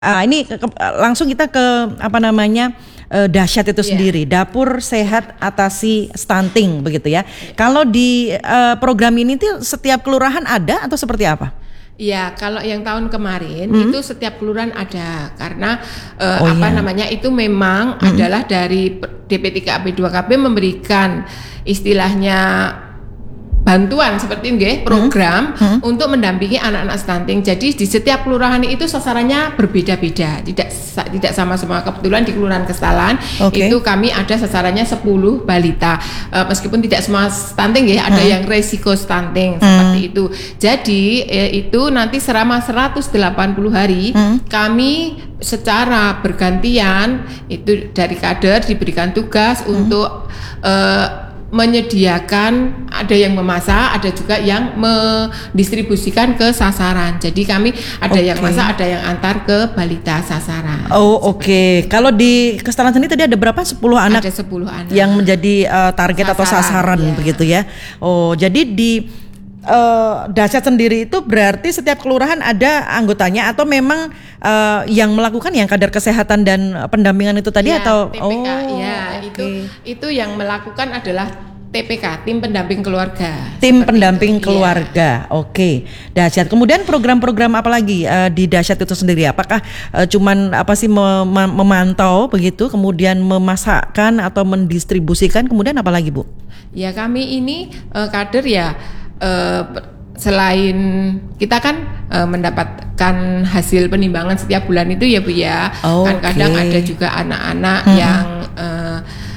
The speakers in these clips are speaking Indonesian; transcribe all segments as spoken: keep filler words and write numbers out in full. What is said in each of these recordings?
Ah, ini ke, ke, langsung kita ke apa namanya uh, dahsyat itu yeah. sendiri, dapur sehat atasi stunting begitu ya. Kalau di uh, program ini tuh setiap kelurahan ada atau seperti apa? Iya, kalau yang tahun kemarin hmm. itu setiap kelurahan ada karena uh, oh, apa iya. namanya itu memang hmm. adalah dari D P tiga A P dua K B memberikan istilahnya bantuan seperti ini program hmm. Hmm. untuk mendampingi anak-anak stunting. Jadi di setiap kelurahan itu sasarannya berbeda-beda, tidak tidak sama semua. Kebetulan di Kelurahan Kestalan okay. itu kami ada sasarannya sepuluh balita. Uh, meskipun tidak semua stunting ya, ada hmm. yang resiko stunting hmm. seperti itu. Jadi eh, itu nanti selama seratus delapan puluh hari hmm. kami secara bergantian itu dari kader diberikan tugas hmm. untuk uh, menyediakan, ada yang memasak, ada juga yang mendistribusikan ke sasaran. Jadi kami ada okay. yang masak, ada yang antar ke balita sasaran. Oh oke. Okay. Kalau di Kestalan sendiri tadi ada berapa? sepuluh anak. Ada sepuluh anak yang menjadi uh, target sasaran, atau sasaran ya. Begitu ya. Oh, jadi di uh, dahsyat sendiri itu berarti setiap kelurahan ada anggotanya atau memang uh, yang melakukan yang kader kesehatan dan pendampingan itu tadi ya, atau T P K, oh ya okay. itu itu yang melakukan adalah T P K, tim pendamping keluarga. Tim pendamping itu. Keluarga, ya. Oke, okay. Dahsyat. Kemudian program-program apa lagi uh, di dahsyat itu sendiri? Apakah uh, cuman apa sih mem- memantau begitu, kemudian memasakkan atau mendistribusikan, kemudian apa lagi Bu? Ya kami ini uh, kader ya. Uh, selain kita kan uh, mendapatkan hasil penimbangan setiap bulan itu ya Bu ya, oh, kan kadang okay. ada juga anak-anak hmm. yang uh,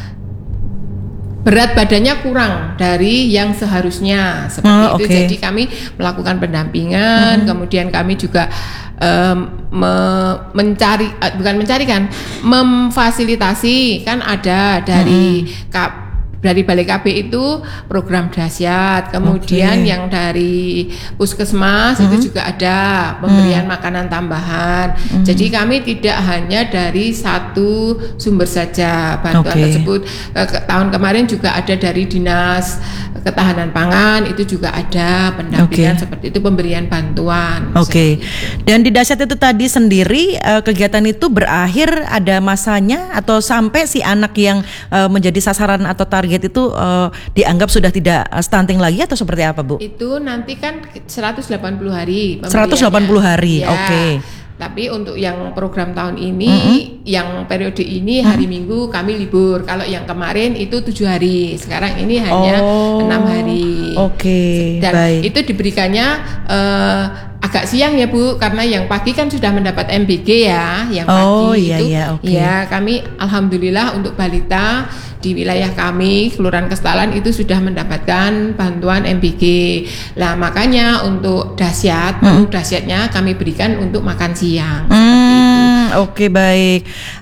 berat badannya kurang dari yang seharusnya seperti oh, itu. Okay. Jadi kami melakukan pendampingan, hmm. kemudian kami juga um, me- mencari uh, bukan mencarikan, memfasilitasi kan ada dari hmm. K dari Balai K B itu program dahsyat, kemudian okay. yang dari Puskesmas mm-hmm. itu juga ada pemberian mm. makanan tambahan. Mm. Jadi kami tidak hanya dari satu sumber saja bantuan okay. tersebut. Ke, tahun kemarin juga ada dari Dinas Ketahanan Pangan, itu juga ada pendampingan okay. seperti itu, pemberian bantuan. Oke. Okay. Dan di dahsyat itu tadi sendiri kegiatan itu berakhir ada masanya atau sampai si anak yang menjadi sasaran atau target itu uh, dianggap sudah tidak stunting lagi atau seperti apa Bu? Itu nanti kan seratus delapan puluh hari seratus delapan puluh hari, ya. Oke okay. Tapi untuk yang program tahun ini, mm-hmm. yang periode ini hari mm-hmm. Minggu kami libur. Kalau yang kemarin itu tujuh hari, sekarang ini hanya enam oh, hari. Oke. Okay, dan baik. Itu diberikannya uh, agak siang ya Bu, karena yang pagi kan sudah mendapat M B G ya, yang pagi oh, iya, itu. Iya, okay. Ya kami alhamdulillah untuk balita di wilayah kami Kelurahan Kestalan itu sudah mendapatkan bantuan M B G. Lah makanya untuk dahsyat, hmm. dahsyatnya kami berikan untuk makan siang. Hmm, Oke okay, baik.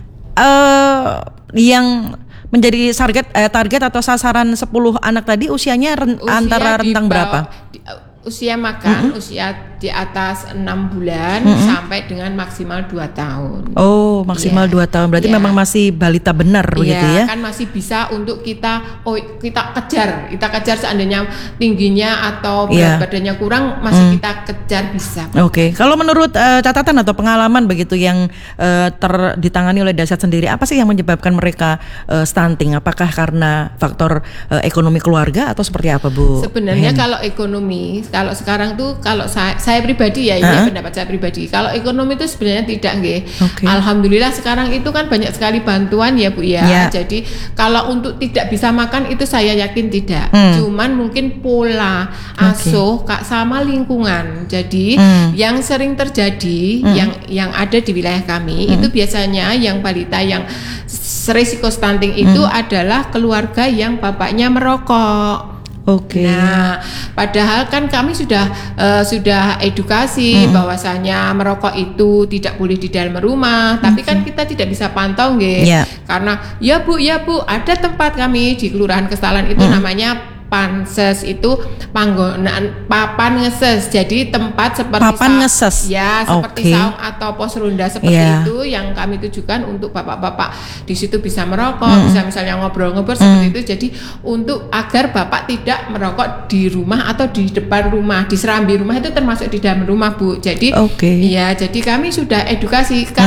Uh, yang menjadi target eh, target atau sasaran sepuluh anak tadi usianya ren- Usia antara rentang bawah, berapa? Di, uh, usia makan, mm-hmm. usia di atas enam bulan mm-hmm. sampai dengan maksimal dua tahun. Oh, maksimal dua yeah. tahun. Berarti yeah. memang masih balita benar yeah, begitu ya? Kan masih bisa untuk kita oh kita kejar, kita kejar seandainya tingginya atau berat yeah. badannya kurang masih mm. kita kejar bisa. Oke. Okay. Kalau menurut uh, catatan atau pengalaman begitu yang uh, ter ditangani oleh dahsyat sendiri, apa sih yang menyebabkan mereka uh, stunting? Apakah karena faktor uh, ekonomi keluarga atau seperti apa Bu? Sebenarnya Hen. Kalau ekonomi, kalau sekarang tuh kalau saya Saya pribadi ya, ini uh-huh. pendapat saya pribadi. Kalau ekonomi itu sebenarnya tidak, nggih. Okay. Alhamdulillah sekarang itu kan banyak sekali bantuan ya Bu ya. Yeah. Jadi kalau untuk tidak bisa makan itu saya yakin tidak. Mm. Cuman mungkin pola asuh okay. kak sama lingkungan. Jadi mm. yang sering terjadi mm. yang yang ada di wilayah kami mm. itu biasanya yang balita yang risiko stunting itu mm. adalah keluarga yang bapaknya merokok. Oke. Okay. Nah, padahal kan kami sudah uh, sudah edukasi mm-hmm. bahwasanya merokok itu tidak boleh di dalam rumah, tapi okay. kan kita tidak bisa pantau nggih. Yeah. Karena ya Bu, ya Bu, ada tempat kami di Kelurahan Kestalan itu mm-hmm. namanya Panses, itu panggonaan papan ngeses. Jadi tempat seperti papan sa- ngeses. Ya, seperti okay. saung atau pos ronda seperti yeah. itu yang kami tujukan untuk bapak-bapak di situ bisa merokok, mm. bisa misalnya ngobrol-ngobrol mm. seperti itu. Jadi untuk agar bapak tidak merokok di rumah atau di depan rumah, di serambi rumah itu termasuk di dalam rumah Bu. Jadi okay. ya, jadi kami sudah edukasi.